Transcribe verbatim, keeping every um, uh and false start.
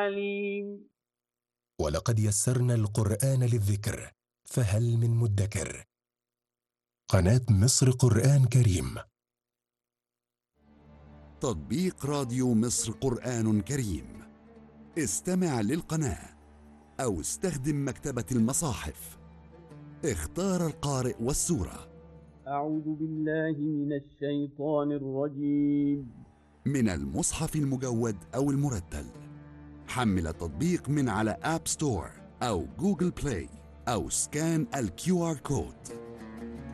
عليم. ولقد يسرنا القرآن للذكر فهل من مدكر. قناة مصر قرآن كريم. تطبيق راديو مصر قرآن كريم. استمع للقناة أو استخدم مكتبة المصاحف. اختار القارئ والسورة. أعوذ بالله من الشيطان الرجيم. من المصحف المجود أو المرتل. حمل التطبيق من على آب ستور أو جوجل بلاي أو سكان الكيو آر كود.